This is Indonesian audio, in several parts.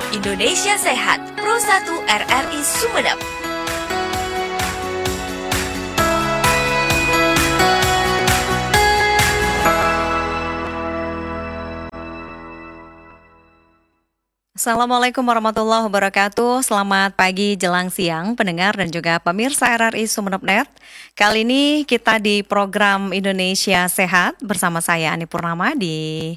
Indonesia Sehat, Pro 1 RRI Sumeneb. Assalamualaikum warahmatullahi wabarakatuh. Selamat pagi jelang siang pendengar dan juga pemirsa RRI Sumeneb.net. Kali ini kita di program Indonesia Sehat bersama saya Ani Purnama di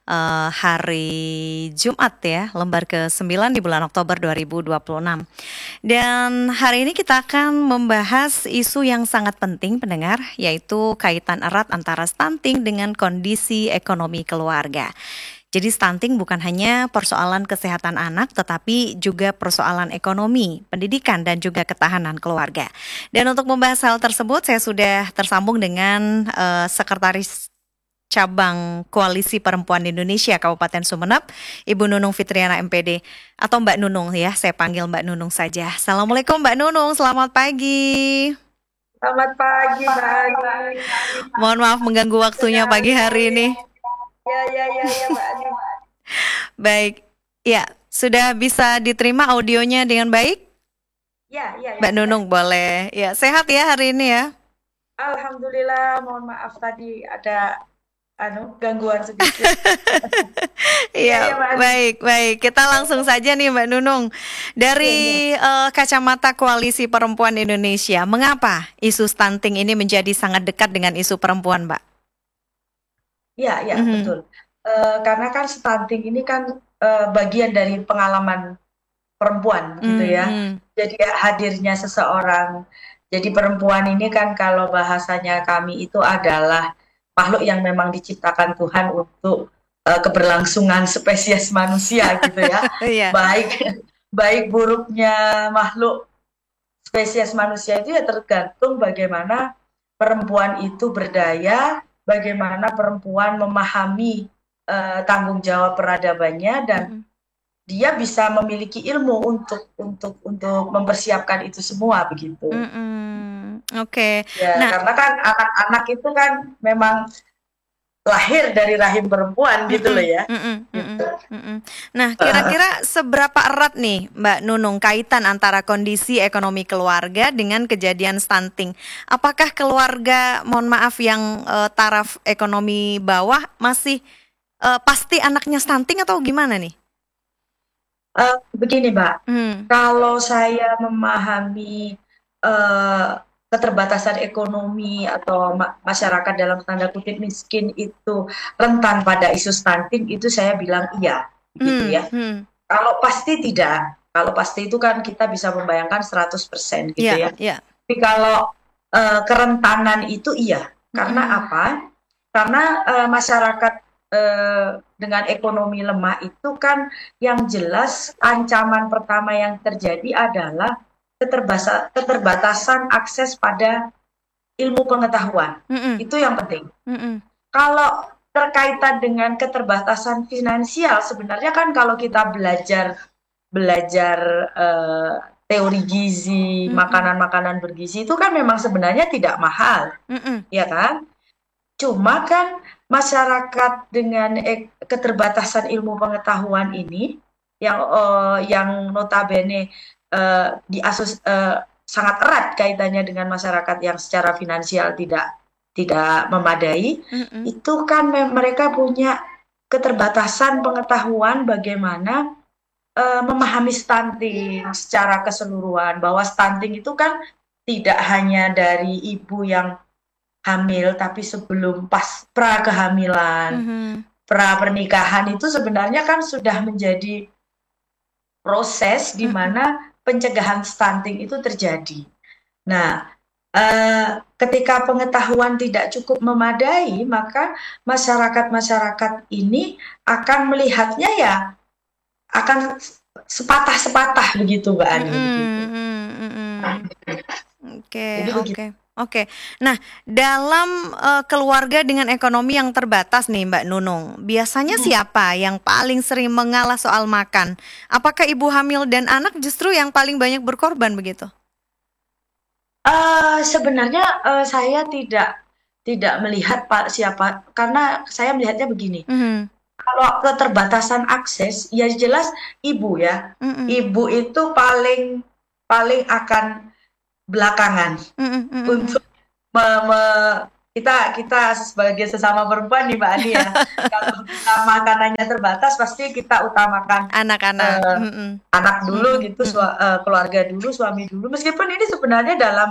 hari Jumat ya, lembar ke-9 di bulan Oktober 2026. Dan hari ini kita akan membahas isu yang sangat penting pendengar, yaitu kaitan erat antara stunting dengan kondisi ekonomi keluarga. Jadi stunting bukan hanya persoalan kesehatan anak, tetapi juga persoalan ekonomi, pendidikan, dan juga ketahanan keluarga. Dan untuk membahas hal tersebut, saya sudah tersambung dengan Sekretaris Cabang Koalisi Perempuan Indonesia Kabupaten Sumeneb, Ibu Nunung Fitriana MPD, atau Mbak Nunung ya, saya panggil Mbak Nunung saja. Assalamualaikum Mbak Nunung, selamat pagi. Selamat pagi, Mbak Ani. Mohon maaf mengganggu waktunya pagi hari ini. Ya, Mbak Ani. Baik, ya sudah bisa diterima audionya dengan baik? Ya. Mbak Nunung boleh. Ya, sehat ya hari ini ya? Alhamdulillah, mohon maaf tadi ada gangguan sedikit. Iya, Mbak Ani. baik. Kita langsung saja nih Mbak Nunung. Dari kacamata Koalisi Perempuan Indonesia, mengapa isu stunting ini menjadi sangat dekat dengan isu perempuan, Mbak? Ya, betul. Karena kan stunting ini kan bagian dari pengalaman perempuan gitu ya. Jadi hadirnya seseorang. Jadi perempuan ini kan kalau bahasanya kami itu adalah makhluk yang memang diciptakan Tuhan untuk keberlangsungan spesies manusia gitu ya. Iya. Baik buruknya makhluk spesies manusia itu ya tergantung bagaimana perempuan itu berdaya, bagaimana perempuan memahami tanggung jawab peradabannya dan dia bisa memiliki ilmu untuk mempersiapkan itu semua begitu. Oke. Ya, karena kan anak-anak itu kan memang lahir dari rahim perempuan gitu loh ya. Nah, kira-kira seberapa erat nih Mbak Nunung kaitan antara kondisi ekonomi keluarga dengan kejadian stunting? Apakah keluarga, mohon maaf, yang taraf ekonomi bawah masih pasti anaknya stunting atau gimana nih? Begini Mbak, kalau saya memahami keterbatasan ekonomi atau masyarakat dalam tanda kutip miskin itu rentan pada isu stunting, itu saya bilang iya, gitu ya. Kalau pasti tidak, kalau pasti itu kan kita bisa membayangkan 100% gitu ya. Tapi kalau kerentanan itu iya, karena apa? Karena masyarakat dengan ekonomi lemah itu kan yang jelas ancaman pertama yang terjadi adalah keterbatasan akses pada ilmu pengetahuan. Itu yang penting. Kalau terkaitan dengan keterbatasan finansial, sebenarnya kan kalau kita belajar teori gizi, makanan-makanan bergizi itu kan memang sebenarnya tidak mahal, ya kan? Cuma kan masyarakat dengan keterbatasan ilmu pengetahuan ini yang notabene sangat erat kaitannya dengan masyarakat yang secara finansial tidak memadai, itu kan mereka punya keterbatasan pengetahuan bagaimana memahami stunting secara keseluruhan, bahwa stunting itu kan tidak hanya dari ibu yang hamil, tapi sebelum pra kehamilan, pra pernikahan itu sebenarnya kan sudah menjadi proses di mana pencegahan stunting itu terjadi. Nah, ketika pengetahuan tidak cukup memadai, maka masyarakat ini akan melihatnya ya akan sepatah-sepatah begitu Mbak Ani. Oke. Nah, dalam keluarga dengan ekonomi yang terbatas nih Mbak Nunung, biasanya siapa yang paling sering mengalah soal makan? Apakah ibu hamil dan anak justru yang paling banyak berkorban begitu? Sebenarnya saya tidak melihat siapa, karena saya melihatnya begini. Kalau keterbatasan akses, ya jelas ibu ya. Mm-mm. Ibu itu paling paling akan belakangan Mm-mm, mm-mm. untuk me- me- kita kita sebagai sesama perempuan nih Mbak Ani ya. Kalau kita makanannya terbatas, pasti kita utamakan Anak-anak. eh, Mm-mm. anak dulu Mm-mm, gitu, mm-mm. keluarga dulu, suami dulu. Meskipun ini sebenarnya dalam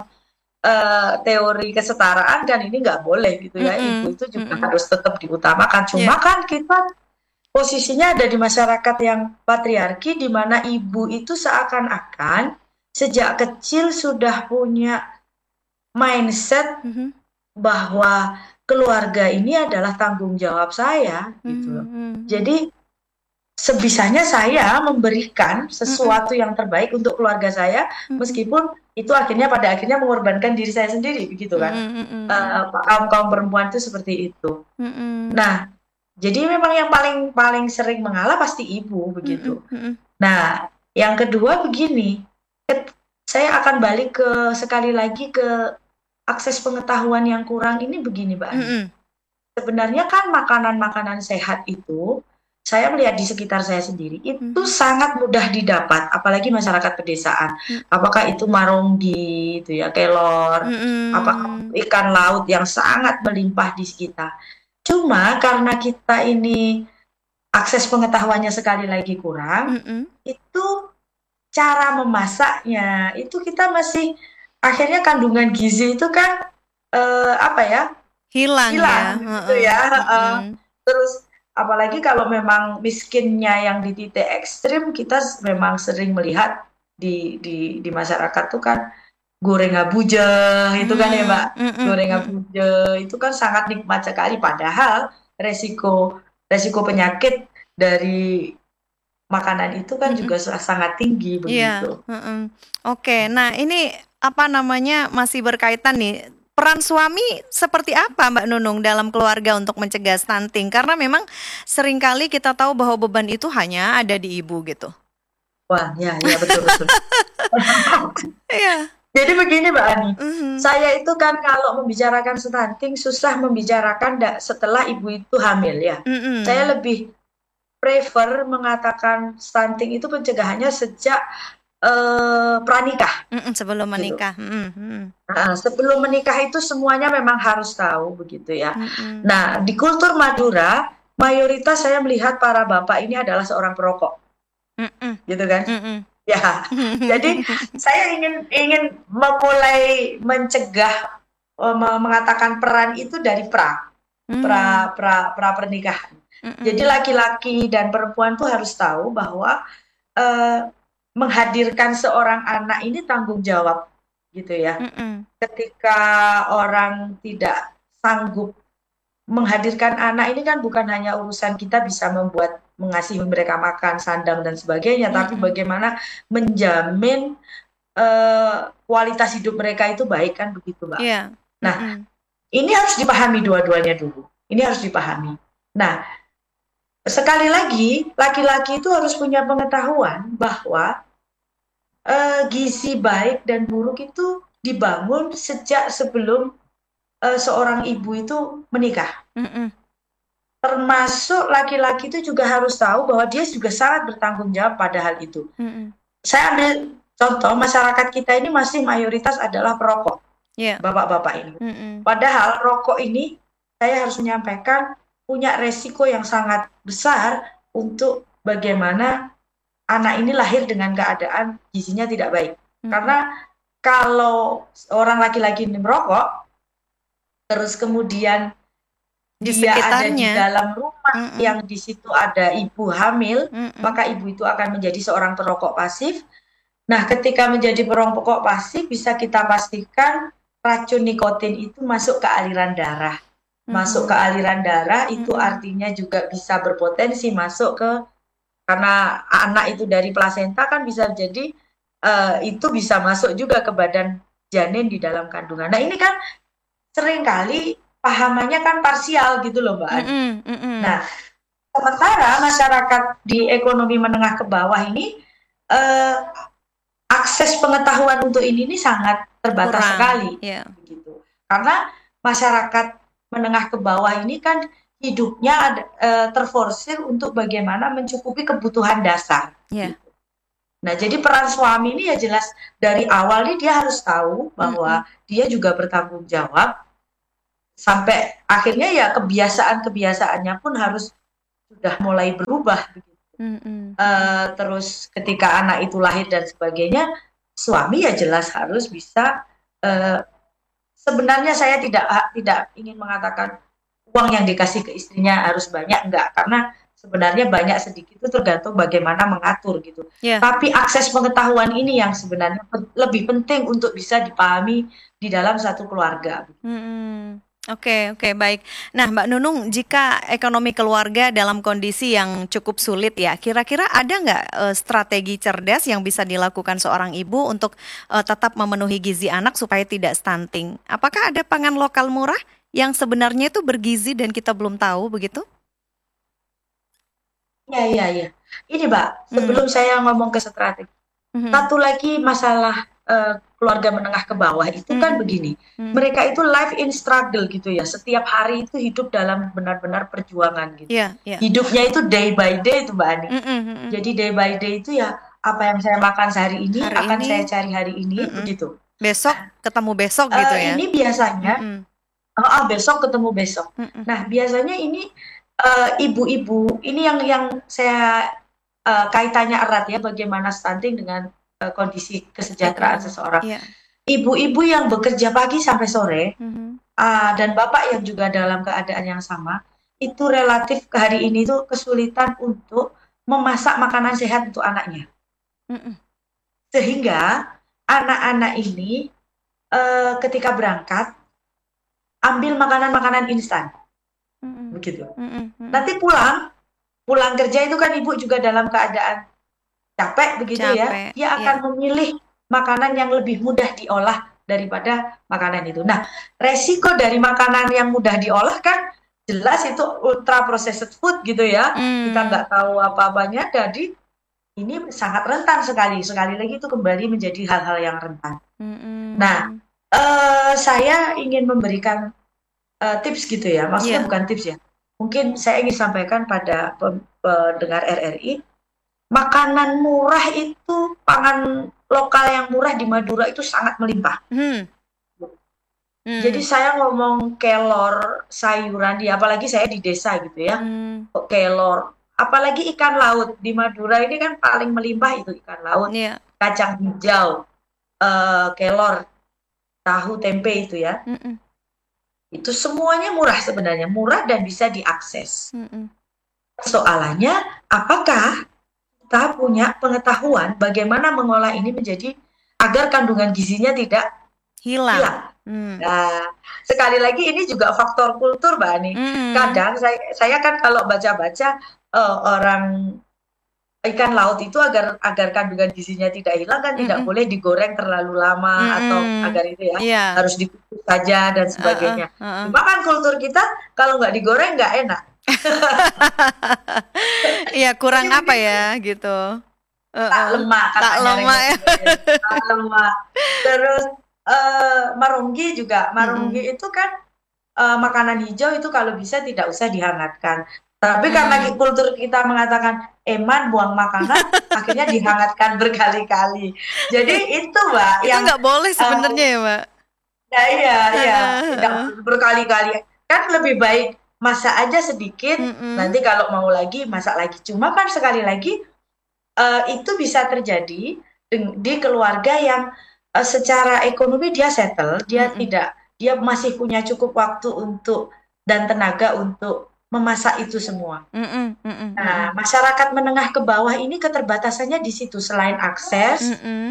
teori kesetaraan kan ini nggak boleh gitu ya. Ibu Mm-mm, itu juga mm-mm. harus tetap diutamakan. Ya. Cuma kan kita posisinya ada di masyarakat yang patriarki, di mana ibu itu seakan-akan sejak kecil sudah punya mindset Mhm, bahwa keluarga ini adalah tanggung jawab saya gitu mhm, loh. mhm, Jadi sebisanya saya memberikan mhm, sesuatu yang terbaik untuk keluarga saya, mhm, meskipun itu akhirnya pada akhirnya mengorbankan diri saya sendiri begitu kan. mhm, mhm, Kaum kaum perempuan itu seperti itu. mhm, Nah, jadi memang yang paling paling sering mengalah pasti ibu mhm, begitu. mhm, Nah, yang kedua begini, saya akan balik ke sekali lagi ke akses pengetahuan yang kurang ini begini, Mbak Ani. mhm, Sebenarnya kan makanan-makanan sehat itu, saya melihat di sekitar saya sendiri, itu mhm, sangat mudah didapat, apalagi masyarakat pedesaan. mhm, Apakah itu maronggi, itu ya, kelor, apakah mhm, ikan laut yang sangat melimpah di sekitar. Cuma karena kita ini akses pengetahuannya sekali lagi kurang, mhm. itu cara memasaknya, itu kita masih akhirnya kandungan gizi itu kan, apa ya, Hilang ya, hilang gitu heeh, ya, heeh. mhm, Terus apalagi kalau memang miskinnya yang di titik ekstrim, kita memang sering melihat di masyarakat tuh kan goreng abuje itu kan ya, Mbak, mhm, mhm, goreng mhm, abuje itu kan sangat nikmat sekali, padahal resiko resiko penyakit dari makanan itu kan mhm. juga sangat tinggi Iya, begitu. heeh. Oke, nah ini apa namanya, masih berkaitan nih, peran suami seperti apa Mbak Nunung dalam keluarga untuk mencegah stunting? Karena memang seringkali kita tahu bahwa beban itu hanya ada di ibu gitu. Wah, ya ya, betul betul. Iya, Jadi begini Mbak Ani, mhm, saya itu kan kalau membicarakan stunting susah membicarakan setelah ibu itu hamil ya. Saya mhm, lebih prefer mengatakan stunting itu pencegahannya sejak pranikah mhm, sebelum gitu. menikah, mhm, mhm, Nah, sebelum menikah itu semuanya memang harus tahu begitu ya. mhm, Nah, di kultur Madura, mayoritas saya melihat para bapak ini adalah seorang perokok, mhm, gitu kan? mhm. Ya, jadi saya ingin ingin memulai mencegah, mengatakan peran itu dari Mmm, pra pernikahan. Jadi mhm, laki-laki dan perempuan tuh harus tahu bahwa eh, menghadirkan seorang anak ini tanggung jawab, gitu ya. mhm, Ketika orang tidak sanggup menghadirkan anak ini kan bukan hanya urusan kita bisa mengasihi mereka makan, sandang dan sebagainya, tapi mhm, bagaimana menjamin kualitas hidup mereka itu baik kan begitu, Mbak. iya, Nah, mhm, ini harus dipahami dua-duanya dulu. Ini harus dipahami. Nah, sekali lagi laki-laki itu harus punya pengetahuan bahwa gizi baik dan buruk itu dibangun sejak sebelum seorang ibu itu menikah. mhm, Termasuk laki-laki itu juga harus tahu bahwa dia juga sangat bertanggung jawab pada hal itu. mhm, Saya ambil contoh, masyarakat kita ini masih mayoritas adalah perokok, iya, bapak-bapak ini. mhm, Padahal rokok ini, saya harus menyampaikan, punya resiko yang sangat besar untuk bagaimana anak ini lahir dengan keadaan gizinya tidak baik. mhm, Karena kalau orang laki-laki ini merokok, terus kemudian di dia ada di sekitarnya, dalam rumah mhm, yang di situ ada ibu hamil, mhm, maka ibu itu akan menjadi seorang perokok pasif. Nah, ketika menjadi perokok pasif, bisa kita pastikan racun nikotin itu masuk ke aliran darah. Masuk ke mhm, aliran darah itu mhm, artinya juga bisa berpotensi masuk ke, karena anak itu dari plasenta kan bisa jadi itu bisa masuk juga ke badan janin di dalam kandungan. Nah, ini kan seringkali pahamannya kan parsial gitu loh, Mbak Ani. mhm, mhm, Nah, sementara masyarakat di ekonomi menengah ke bawah ini eh, akses pengetahuan untuk ini sangat terbatas kurang, sekali iya, begitu. Karena masyarakat menengah ke bawah ini kan hidupnya terforsir untuk bagaimana mencukupi kebutuhan dasar. Ya. Nah, jadi peran suami ini ya jelas dari awal nih dia harus tahu bahwa dia juga bertanggung jawab, sampai akhirnya ya kebiasaan-kebiasaannya pun harus sudah mulai berubah. Terus ketika anak itu lahir dan sebagainya, suami ya jelas harus bisa, sebenarnya saya tidak ingin mengatakan uang yang dikasih ke istrinya harus banyak, enggak, karena sebenarnya banyak sedikit itu tergantung bagaimana mengatur gitu. Ya. Tapi akses pengetahuan ini yang sebenarnya lebih penting untuk bisa dipahami di dalam satu keluarga. Oke, baik. Nah, Mbak Nunung, jika ekonomi keluarga dalam kondisi yang cukup sulit ya, kira-kira ada nggak strategi cerdas yang bisa dilakukan seorang ibu untuk tetap memenuhi gizi anak supaya tidak stunting? Apakah ada pangan lokal murah yang sebenarnya itu bergizi dan kita belum tahu begitu? Ya. Ini Mbak, sebelum saya ngomong ke strategi, satu lagi masalah keluarga menengah ke bawah itu kan begini, mereka itu life in struggle gitu ya, setiap hari itu hidup dalam benar-benar perjuangan gitu. Hidupnya itu day by day itu Mbak Ani. Jadi day by day itu ya apa yang saya makan sehari ini akan saya cari hari ini begitu. Besok ketemu besok gitu ya. Ini biasanya besok ketemu besok. Nah, biasanya ini ibu-ibu ini yang saya kaitannya erat ya, bagaimana stunting dengan kondisi kesejahteraan seseorang. Ibu-ibu yang bekerja pagi sampai sore dan bapak yang juga dalam keadaan yang sama, itu relatif ke hari ini tuh kesulitan untuk memasak makanan sehat untuk anaknya. Sehingga anak-anak ini ketika berangkat ambil makanan-makanan instan. Begitu. Nanti pulang kerja itu kan ibu juga dalam keadaan capek begitu ya, dia akan memilih makanan yang lebih mudah diolah daripada makanan itu. Nah, resiko dari makanan yang mudah diolah kan jelas itu ultra processed food gitu ya, kita nggak tahu apa-apanya, jadi ini sangat rentan sekali lagi itu kembali menjadi hal-hal yang rentan. Nah, saya ingin memberikan tips gitu ya, maksudnya bukan tips ya, mungkin saya ingin sampaikan pada pendengar RRI, makanan murah itu, pangan lokal yang murah di Madura itu sangat melimpah. Jadi saya ngomong kelor, sayuran, apalagi saya di desa gitu ya, kelor, apalagi ikan laut di Madura ini kan paling melimpah itu ikan laut, kacang hijau, kelor, tahu, tempe itu ya. Itu semuanya murah sebenarnya, murah dan bisa diakses. Soalnya, apakah kita punya pengetahuan bagaimana mengolah ini menjadi agar kandungan gizinya tidak hilang. Nah, sekali lagi ini juga faktor kultur, Mbak Ani. Kadang saya kan kalau baca-baca orang ikan laut itu agar kandungan gizinya tidak hilang kan tidak boleh digoreng terlalu lama atau agar itu ya harus dikukus saja dan sebagainya. Cuma kan kultur kita kalau nggak digoreng nggak enak. Iya, kurang apa ya gitu. Tak lemak ya. Tak lemak. Terus marunggi juga. Marunggi itu kan makanan hijau itu kalau bisa tidak usah dihangatkan. Tapi karena kultur kita mengatakan eman buang makanan, akhirnya dihangatkan berkali-kali. Jadi itu Mbak itu nggak boleh sebenarnya ya Mbak. Iya, tidak berkali-kali. Kan lebih baik masak aja sedikit, nanti kalau mau lagi masak lagi. Cuma kan sekali lagi itu bisa terjadi di keluarga yang secara ekonomi dia settle, dia masih punya cukup waktu untuk dan tenaga untuk memasak itu semua. Nah, masyarakat menengah ke bawah ini keterbatasannya di situ, selain akses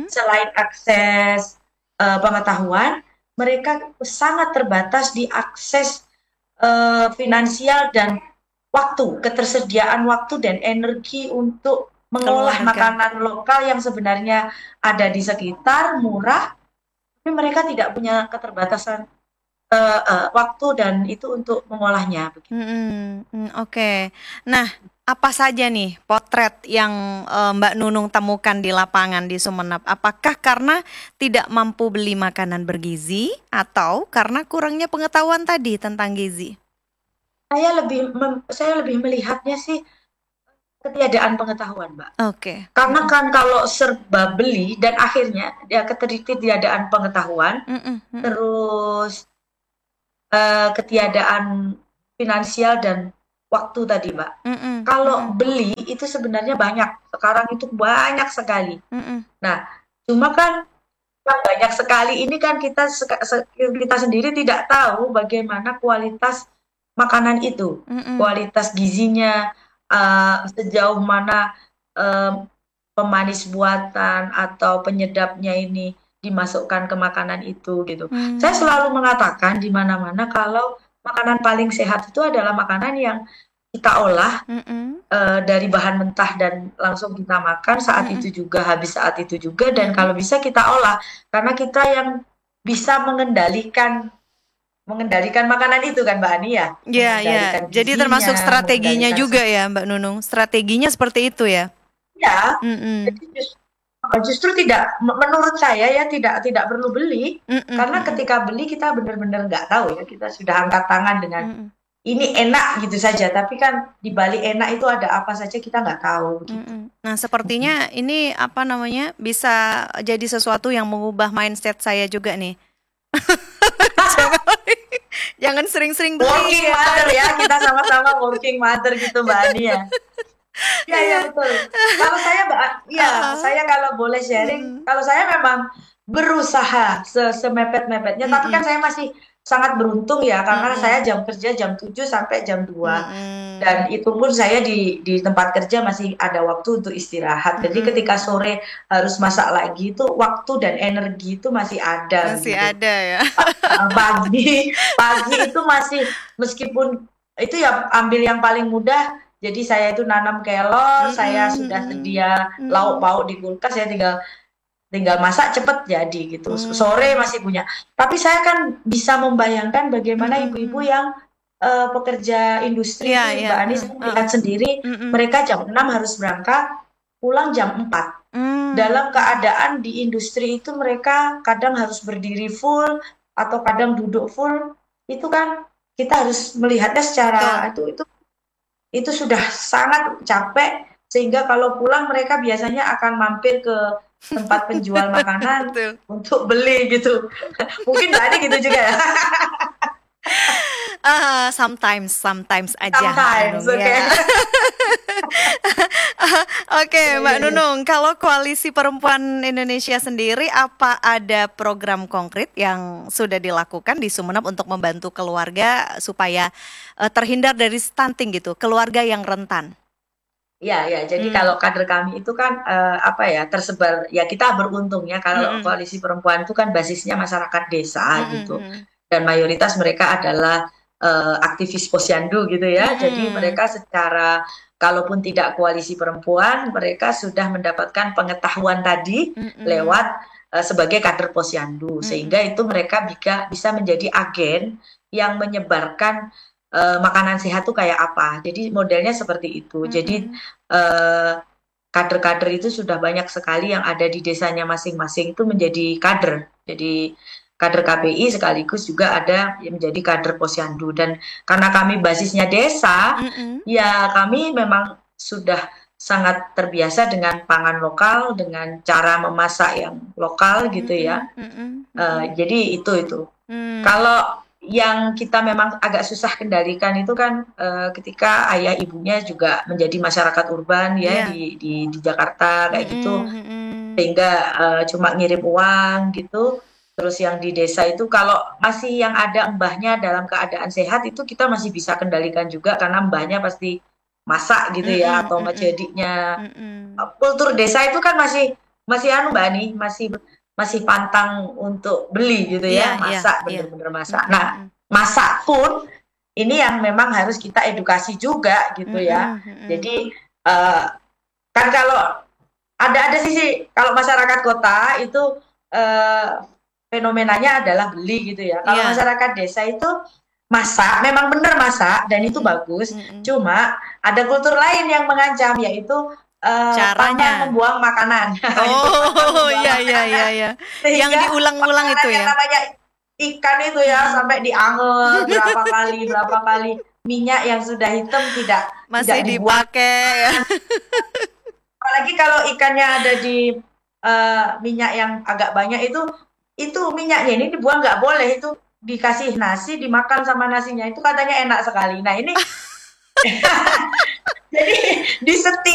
pengetahuan, mereka sangat terbatas di akses finansial dan waktu, ketersediaan waktu dan energi untuk mengolah makanan lokal yang sebenarnya ada di sekitar, murah, tapi mereka tidak punya keterbatasan waktu dan itu untuk mengolahnya. Oke. Nah, apa saja nih potret yang Mbak Nunung temukan di lapangan di Sumeneb? Apakah karena tidak mampu beli makanan bergizi atau karena kurangnya pengetahuan tadi tentang gizi? saya lebih melihatnya sih ketiadaan pengetahuan, Mbak. Oke. Karena kan kalau serba beli dan akhirnya ya ketiadaan pengetahuan, terus ketiadaan finansial dan waktu tadi, Mbak. Kalau beli itu sebenarnya banyak, sekarang itu banyak sekali. Nah, cuma kan yang banyak sekali ini kan kita sendiri tidak tahu bagaimana kualitas makanan itu, kualitas gizinya, sejauh mana pemanis buatan atau penyedapnya ini dimasukkan ke makanan itu gitu. Saya selalu mengatakan di mana-mana kalau makanan paling sehat itu adalah makanan yang kita olah dari bahan mentah dan langsung kita makan saat itu juga, habis saat itu juga, dan kalau bisa kita olah karena kita yang bisa mengendalikan makanan itu kan Mbak Ani ya. Iya, iya. Jadi termasuk strateginya juga ya Mbak Nunung. Strateginya seperti itu ya. Ya. Jadi justru tidak, menurut saya ya tidak perlu beli karena ketika beli kita benar-benar nggak tahu ya, kita sudah angkat tangan dengan ini enak gitu saja, tapi kan di balik enak itu ada apa saja kita nggak tahu gitu. Nah, sepertinya ini apa namanya bisa jadi sesuatu yang mengubah mindset saya juga nih. Jangan sering-sering beli. Working mother ya, kita sama-sama working mother gitu Mbak Ani ya. Iya betul. Kalau saya Mbak, saya kalau boleh sharing, kalau saya memang berusaha semepet-mepetnya, tapi kan saya masih sangat beruntung ya karena saya jam kerja jam 7 sampai jam 2. Dan itu pun saya di tempat kerja masih ada waktu untuk istirahat. Jadi ketika sore harus masak lagi itu waktu dan energi itu masih ada. Masih gitu. Ada ya. Pagi itu masih, meskipun itu ya ambil yang paling mudah. Jadi saya itu nanam kelor, saya sudah sedia lauk pauk di kulkas, saya tinggal masak cepet jadi gitu. Sore masih punya. Tapi saya kan bisa membayangkan bagaimana ibu-ibu yang pekerja industri itu, Mbak Ani, saya melihat sendiri, mereka jam 6 harus berangkat, pulang jam 4. Dalam keadaan di industri itu mereka kadang harus berdiri full atau kadang duduk full. Itu kan kita harus melihatnya secara itu sudah sangat capek, sehingga kalau pulang mereka biasanya akan mampir ke tempat penjual makanan untuk beli gitu. Mungkin tadi gitu juga ya. Sometimes aja. Sometimes, oke. Ya. Oke, Mbak Nunung, kalau Koalisi Perempuan Indonesia sendiri, apa ada program konkret yang sudah dilakukan di Sumeneb untuk membantu keluarga supaya terhindar dari stunting gitu, keluarga yang rentan? Ya, jadi kalau kader kami itu kan tersebar, ya kita beruntung ya kalau Koalisi Perempuan itu kan basisnya masyarakat desa gitu, dan mayoritas mereka adalah aktivis posyandu gitu ya. Jadi mereka secara, kalaupun tidak koalisi perempuan, mereka sudah mendapatkan pengetahuan tadi lewat sebagai kader posyandu, sehingga itu mereka bisa menjadi agen yang menyebarkan makanan sehat itu kayak apa. Jadi modelnya seperti itu. Jadi kader-kader itu sudah banyak sekali yang ada di desanya masing-masing itu menjadi kader. Jadi kader KPI sekaligus juga ada yang menjadi kader posyandu. Dan karena kami basisnya desa, ya kami memang sudah sangat terbiasa dengan pangan lokal, dengan cara memasak yang lokal gitu ya. Jadi itu. Kalau yang kita memang agak susah kendalikan itu kan ketika ayah ibunya juga menjadi masyarakat urban ya, di Jakarta kayak gitu, sehingga cuma ngirim uang gitu. Terus yang di desa itu kalau masih yang ada mbahnya dalam keadaan sehat itu kita masih bisa kendalikan juga karena mbahnya pasti masak gitu ya, atau majadiknya. Kultur desa itu kan masih Mbak Ani, masih pantang untuk beli gitu ya, masak, bener-bener masak. Nah, masak pun ini yang memang harus kita edukasi juga gitu ya. Jadi kan kalau ada sisi, kalau masyarakat kota itu fenomenanya adalah beli gitu ya. Kalau masyarakat desa itu masak, memang benar masak dan itu bagus. Cuma ada kultur lain yang mengancam, yaitu caranya membuang makanan. Iya. Yang diulang-ulang itu ya. Yang namanya ikan itu ya sampai diangel berapa kali. minyak yang sudah hitam tidak Masih dibuang. dipakai ya. Apalagi kalau ikannya ada di minyak yang agak banyak itu minyaknya ini dibuang nggak boleh, itu dikasih nasi dimakan sama nasinya itu katanya enak sekali. Nah ini jadi diseting